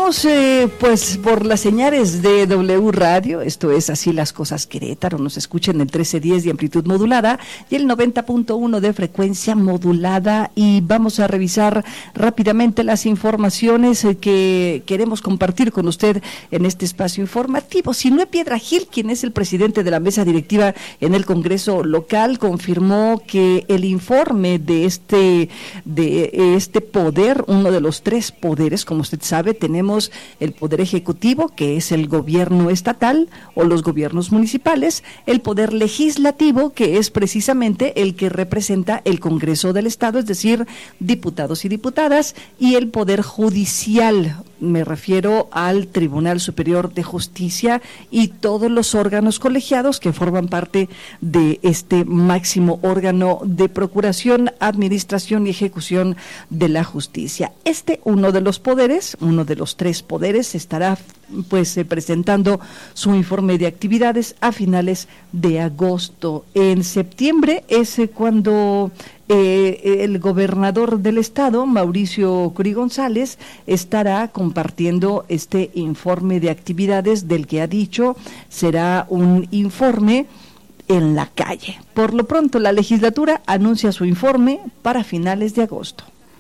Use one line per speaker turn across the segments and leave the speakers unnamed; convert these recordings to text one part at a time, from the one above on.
Estamos pues por las señales de W Radio, esto es Así las Cosas Querétaro, nos escuchan en el 1310 de amplitud modulada y el 90.1 de frecuencia modulada, y vamos a revisar rápidamente las informaciones que queremos compartir con usted en este espacio informativo. Sinué Piedra Gil, quien es el presidente de la mesa directiva en el Congreso local, confirmó que el informe de este poder, uno de los tres poderes, como usted sabe, tenemos el poder ejecutivo, que es el gobierno estatal o los gobiernos municipales, el poder legislativo, que es precisamente el que representa el Congreso del Estado, es decir, diputados y diputadas, y el poder judicial, me refiero al Tribunal Superior de Justicia y todos los órganos colegiados que forman parte de este máximo órgano de procuración, administración y ejecución de la justicia. Uno de los poderes, uno de los tres poderes, estará pues presentando su informe de actividades a finales de agosto. En septiembre es cuando el gobernador del estado, Mauricio Curi González, estará compartiendo este informe de actividades, del que ha dicho será un informe en la calle. Por lo pronto, la legislatura anuncia su informe para finales de agosto.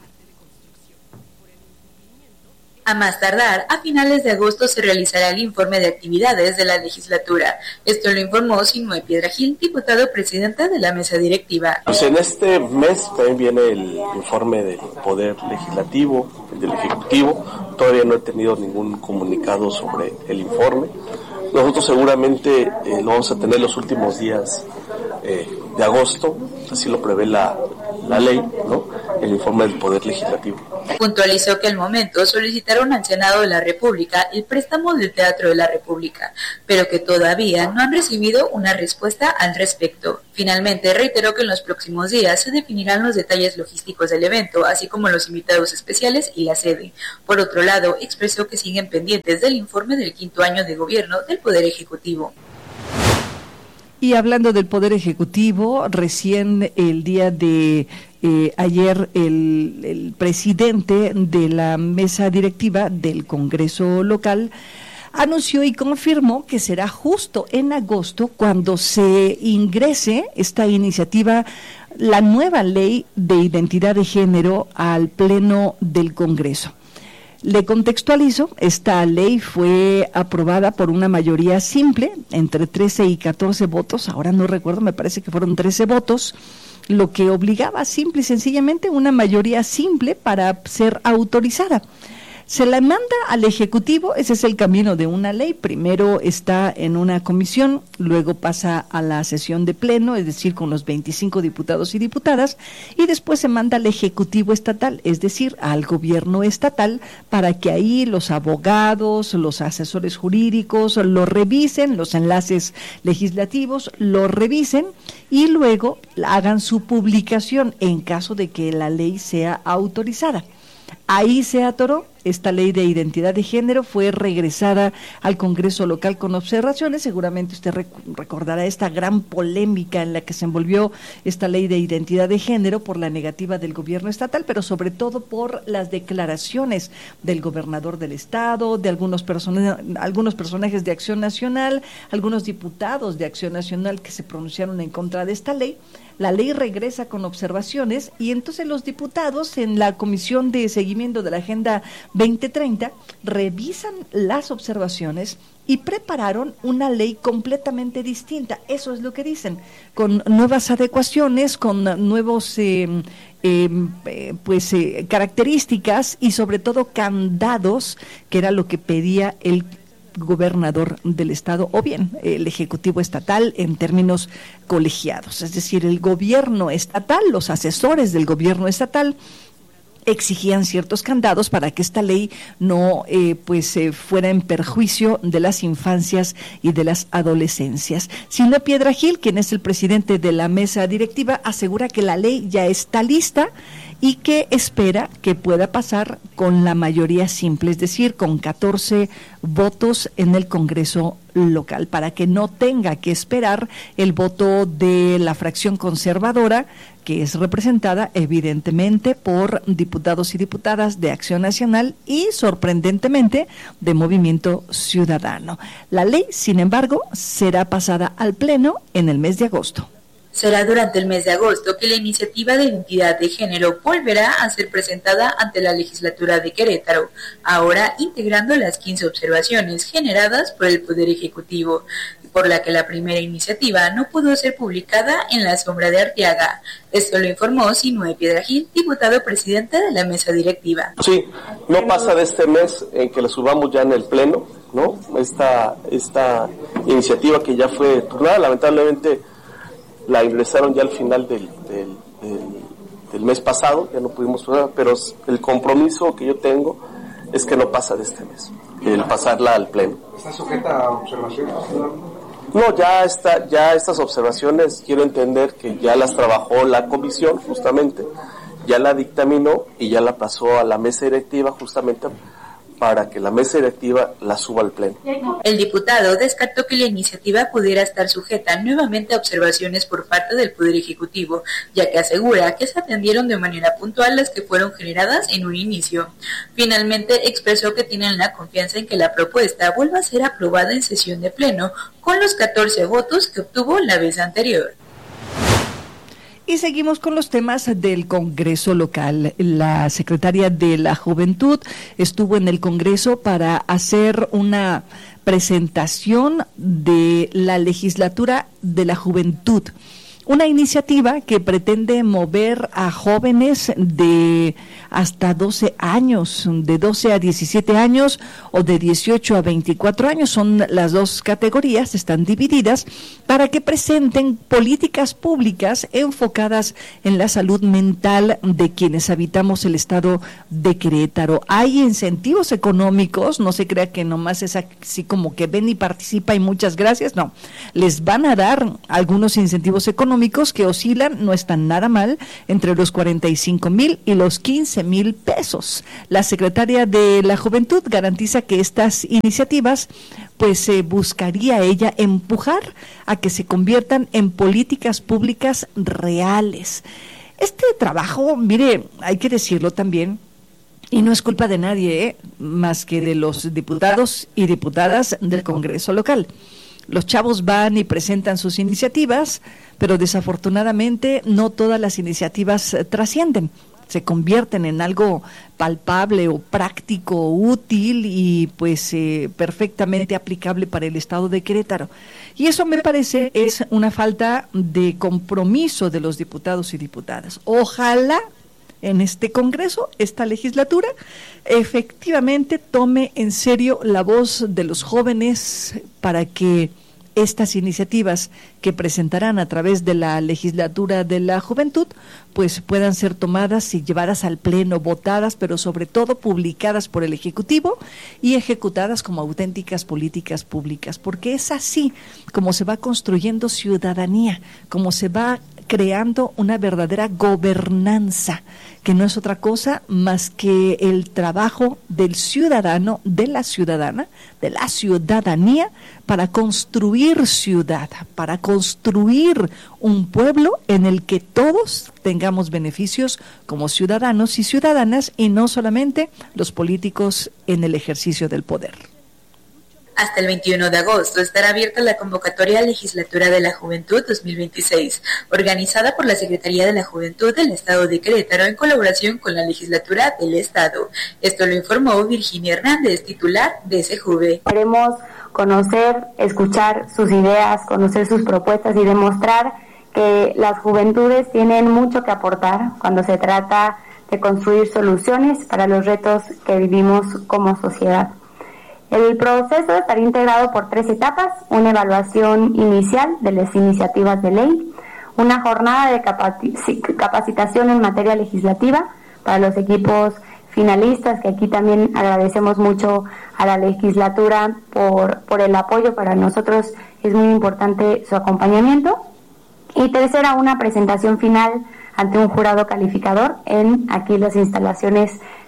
A más tardar, a finales de agosto se realizará el informe de actividades de la legislatura. Esto lo informó Sinué Piedra Gil, diputada presidenta de la mesa directiva.
Pues en este mes también viene el informe del Poder Legislativo, del Ejecutivo. Todavía no he tenido ningún comunicado sobre el informe. Nosotros seguramente lo vamos a tener los últimos días de agosto, así lo prevé la ley, ¿no? El informe del Poder Legislativo.
Puntualizó que al momento solicitaron al Senado de la República el préstamo del Teatro de la República, pero que todavía no han recibido una respuesta al respecto. Finalmente, reiteró que en los próximos días se definirán los detalles logísticos del evento, así como los invitados especiales y la sede. Por otro lado, expresó que siguen pendientes del informe del 5º año de gobierno del Poder Ejecutivo.
Y hablando del Poder Ejecutivo, recién el día de ayer el presidente de la mesa directiva del Congreso local anunció y confirmó que será justo en agosto cuando se ingrese esta iniciativa, la nueva ley de identidad de género, al Pleno del Congreso. Le contextualizo, esta ley fue aprobada por una mayoría simple, entre 13 y 14 votos, ahora no recuerdo, me parece que fueron 13 votos, lo que obligaba simple y sencillamente una mayoría simple para ser autorizada. Se la manda al Ejecutivo, ese es el camino de una ley, primero está en una comisión, luego pasa a la sesión de pleno, es decir, con los 25 diputados y diputadas, y después se manda al Ejecutivo estatal, es decir, al gobierno estatal, para que ahí los abogados, los asesores jurídicos lo revisen, los enlaces legislativos lo revisen y luego hagan su publicación en caso de que la ley sea autorizada. Ahí se atoró. Esta ley de identidad de género fue regresada al Congreso local con observaciones. Seguramente usted recordará esta gran polémica en la que se envolvió esta ley de identidad de género por la negativa del gobierno estatal, pero sobre todo por las declaraciones del gobernador del estado, de algunos personajes de Acción Nacional, algunos diputados de Acción Nacional que se pronunciaron en contra de esta ley. La ley regresa con observaciones y entonces los diputados en la Comisión de Seguimiento de la Agenda 2030 revisan las observaciones y prepararon una ley completamente distinta. Eso es lo que dicen, con nuevas adecuaciones, con nuevos características y sobre todo candados, que era lo que pedía el gobernador del estado o bien el Ejecutivo estatal en términos colegiados, es decir, el gobierno estatal, los asesores del gobierno estatal exigían ciertos candados para que esta ley no fuera en perjuicio de las infancias y de las adolescencias. Sinué Piedra Gil, quien es el presidente de la mesa directiva, asegura que la ley ya está lista y que espera que pueda pasar con la mayoría simple, es decir, con 14 votos en el Congreso local, para que no tenga que esperar el voto de la fracción conservadora, que es representada evidentemente por diputados y diputadas de Acción Nacional y, sorprendentemente, de Movimiento Ciudadano. La ley, sin embargo, será pasada al Pleno en el mes de agosto.
Será durante el mes de agosto que la iniciativa de identidad de género volverá a ser presentada ante la legislatura de Querétaro, ahora integrando las 15 observaciones generadas por el Poder Ejecutivo, por la que la primera iniciativa no pudo ser publicada en la sombra de Arteaga. Esto lo informó Sinue Piedragil, diputado presidente de la mesa directiva.
Sí, no pasa de este mes en que la subamos ya en el Pleno, ¿no? Esta iniciativa que ya fue turnada, lamentablemente la ingresaron ya al final del mes pasado, ya no pudimos turnar, pero el compromiso que yo tengo es que no pasa de este mes, el pasarla al Pleno.
¿Está sujeta a observaciones?
No, ya estas observaciones quiero entender que ya las trabajó la comisión justamente, ya la dictaminó y ya la pasó a la mesa directiva justamente para que la mesa directiva la suba al Pleno.
El diputado descartó que la iniciativa pudiera estar sujeta nuevamente a observaciones por parte del Poder Ejecutivo, ya que asegura que se atendieron de manera puntual las que fueron generadas en un inicio. Finalmente expresó que tienen la confianza en que la propuesta vuelva a ser aprobada en sesión de Pleno, con los 14 votos que obtuvo la vez anterior.
Y seguimos con los temas del Congreso local. La secretaria de la Juventud estuvo en el Congreso para hacer una presentación de la legislatura de la Juventud. Una iniciativa que pretende mover a jóvenes de hasta 12 años, de 12 a 17 años o de 18 a 24 años, son las dos categorías, están divididas, para que presenten políticas públicas enfocadas en la salud mental de quienes habitamos el estado de Querétaro. Hay incentivos económicos, no se crea que nomás es así como que ven y participa y muchas gracias, no, les van a dar algunos incentivos económicos que oscilan, no están nada mal, entre los 45,000 y los 15,000 pesos. La secretaria de la Juventud garantiza que estas iniciativas pues buscaría ella empujar a que se conviertan en políticas públicas reales. Este trabajo, mire, hay que decirlo también, y no es culpa de nadie, más que de los diputados y diputadas del Congreso local. Los chavos van y presentan sus iniciativas, pero desafortunadamente no todas las iniciativas trascienden, se convierten en algo palpable o práctico, útil y pues perfectamente aplicable para el estado de Querétaro. Y eso me parece es una falta de compromiso de los diputados y diputadas. Ojalá en este Congreso, esta legislatura, efectivamente tome en serio la voz de los jóvenes para que estas iniciativas que presentarán a través de la legislatura de la Juventud, pues puedan ser tomadas y llevadas al Pleno, votadas, pero sobre todo publicadas por el Ejecutivo y ejecutadas como auténticas políticas públicas, porque es así como se va construyendo ciudadanía, como se va creando una verdadera gobernanza, que no es otra cosa más que el trabajo del ciudadano, de la ciudadana, de la ciudadanía, para construir ciudad, para construir un pueblo en el que todos tengamos beneficios como ciudadanos y ciudadanas, y no solamente los políticos en el ejercicio del poder.
Hasta el 21 de agosto estará abierta la convocatoria a Legislatura de la Juventud 2026, organizada por la Secretaría de la Juventud del Estado de Querétaro en colaboración con la Legislatura del Estado. Esto lo informó Virginia Hernández, titular de SEJUVE.
Queremos conocer, escuchar sus ideas, conocer sus propuestas y demostrar que las juventudes tienen mucho que aportar cuando se trata de construir soluciones para los retos que vivimos como sociedad. El proceso estará integrado por 3 etapas: una evaluación inicial de las iniciativas de ley, una jornada de capacitación en materia legislativa para los equipos finalistas, que aquí también agradecemos mucho a la legislatura por el apoyo. Para nosotros es muy importante su acompañamiento. Y tercera, una presentación final ante un jurado calificador en aquí las instalaciones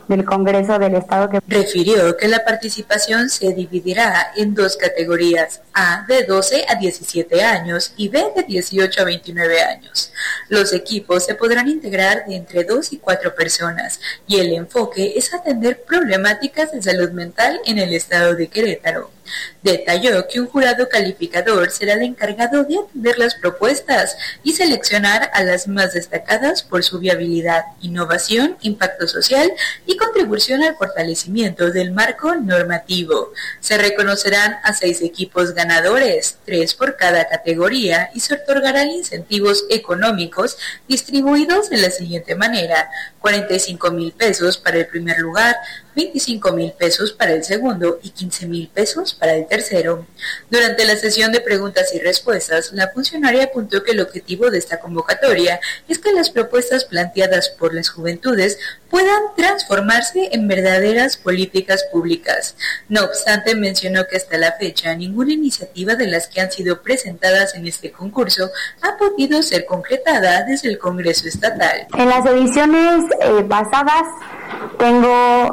del Congreso del Estado.
Refirió que la participación se dividirá en 2 categorías, A de 12 a 17 años y B de 18 a 29 años. Los equipos se podrán integrar de entre 2 y 4 personas y el enfoque es atender problemáticas de salud mental en el estado de Querétaro. Detalló que un jurado calificador será el encargado de atender las propuestas y seleccionar a las más destacadas por su viabilidad, innovación, impacto social y contribución al fortalecimiento del marco normativo. Se reconocerán a 6 equipos ganadores, 3 por cada categoría, y se otorgarán incentivos económicos distribuidos de la siguiente manera: 45,000 pesos para el primer lugar, 25,000 pesos para el segundo y 15,000 pesos para el tercero. Durante la sesión de preguntas y respuestas, la funcionaria apuntó que el objetivo de esta convocatoria es que las propuestas planteadas por las juventudes puedan transformarse en verdaderas políticas públicas. No obstante, mencionó que hasta la fecha ninguna iniciativa de las que han sido presentadas en este concurso ha podido ser concretada desde el Congreso Estatal.
En las ediciones pasadas tengo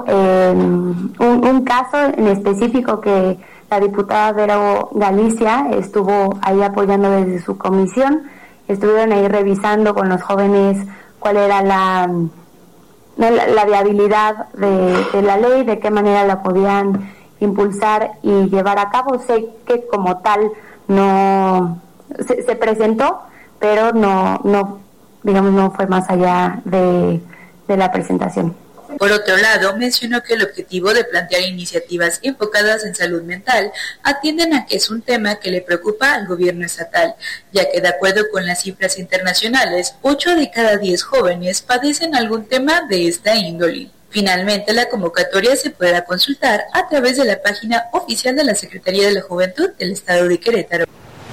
un caso en específico que la diputada Vero Galicia estuvo ahí apoyando desde su comisión. Estuvieron ahí revisando con los jóvenes cuál era la viabilidad de la ley, de qué manera la podían impulsar y llevar a cabo. Sé que como tal no se presentó, pero no fue más allá de la presentación.
Por otro lado, mencionó que el objetivo de plantear iniciativas enfocadas en salud mental atienden a que es un tema que le preocupa al gobierno estatal, ya que de acuerdo con las cifras internacionales, 8 de cada 10 jóvenes padecen algún tema de esta índole. Finalmente, la convocatoria se podrá consultar a través de la página oficial de la Secretaría de la Juventud del Estado de Querétaro.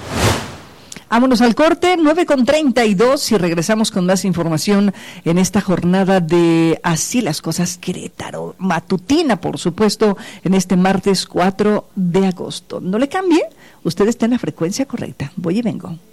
Vámonos al corte, 9:32, y regresamos con más información en esta jornada de Así las Cosas Querétaro, matutina, por supuesto, en este martes 4 de agosto. No le cambie, usted está en la frecuencia correcta. Voy y vengo.